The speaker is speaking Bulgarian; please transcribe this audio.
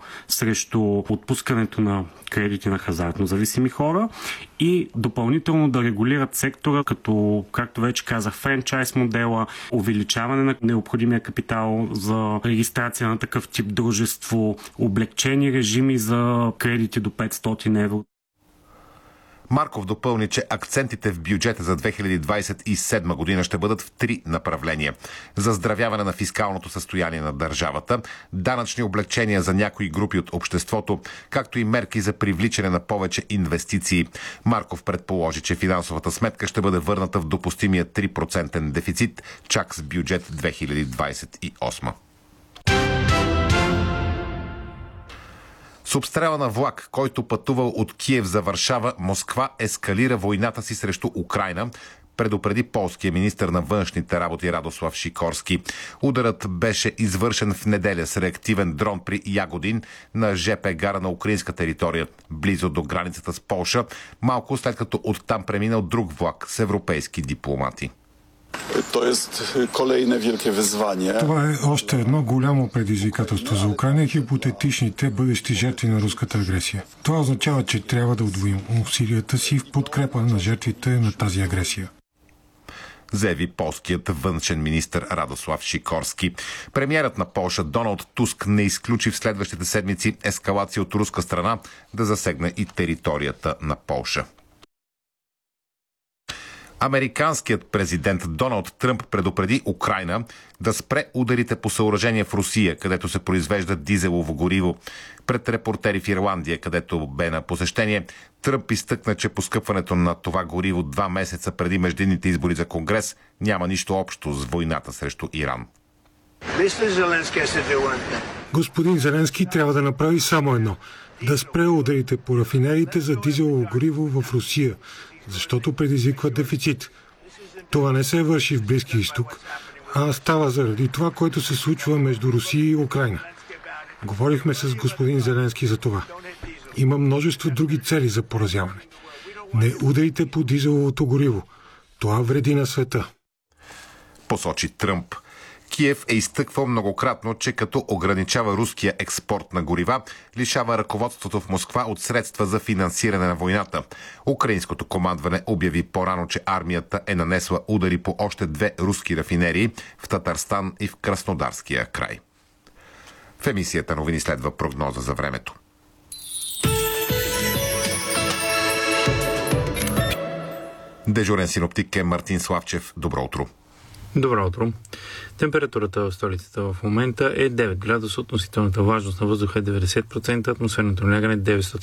срещу отпускането на кредити на хазартно зависими хора и допълнително да регулират сектора, като, както вече казах, франчайз модела, увеличаване на необходимия капитал за регистрация на такъв тип дружество, облегчени режими за кредити до 500 евро. Марков допълни, че акцентите в бюджета за 2027 година ще бъдат в 3 направления. Заздравяване на фискалното състояние на държавата, данъчни облегчения за някои групи от обществото, както и мерки за привличане на повече инвестиции. Марков предположи, че финансовата сметка ще бъде върната в допустимия 3% дефицит, чак с бюджет 2028. С обстрела на влак, който пътувал от Киев за Варшава, Москва ескалира войната си срещу Украйна, предупреди полския министър на външните работи Радослав Сикорски. Ударът беше извършен в неделя с реактивен дрон при Ягодин на ЖП гара на украинска територия, близо до границата с Полша, малко след като оттам преминал друг влак с европейски дипломати. Това е още едно голямо предизвикателство за Украйна и хипотетичните бъдещи жертви на руската агресия. Това означава, че трябва да удвоим усилията си в подкрепа на жертвите на тази агресия, заяви полският външен министър Радослав Сикорски. Премиерът на Полша Доналд Туск не изключи в следващите седмици ескалация от руска страна да засегне и територията на Полша. Американският президент Доналд Тръмп предупреди Украйна да спре ударите по съоръжения в Русия, където се произвежда дизелово гориво. Пред репортери в Ирландия, където бе на посещение, Тръмп изтъкна, че поскъпването на това гориво 2 месеца преди междинните избори за Конгрес няма нищо общо с войната срещу Иран. Господин Зеленски трябва да направи само едно – да спре ударите по рафинериите за дизелово гориво в Русия, защото предизвиква дефицит. Това не се върши в Близкия изток, а става заради това, което се случва между Русия и Украйна. Говорихме с господин Зеленски за това. Има множество други цели за поразяване. Не ударите по дизеловото гориво. Това вреди на света. Посочи Тръмп. Киев е изтъквал многократно, че като ограничава руския експорт на горива, лишава ръководството в Москва от средства за финансиране на войната. Украинското командване обяви по-рано, че армията е нанесла удари по още 2 руски рафинерии в Татарстан и в Краснодарския край. В емисията новини следва прогноза за времето. Дежурен синоптик е Мартин Славчев. Добро утро. Добро утро. Температурата в столицата в момента е 9 градуса, относителната влажност на въздуха е 90%, атмосферното налягане 900